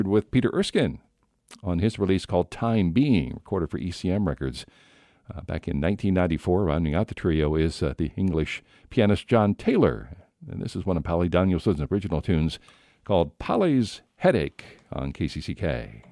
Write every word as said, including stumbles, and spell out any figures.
with Peter Erskine on his release called Time Being, recorded for E C M Records uh, back in nineteen ninety-four. Rounding out the trio is uh, the English pianist John Taylor. And this is one of Polly Danielson's original tunes called Polly's Headache on K C C K.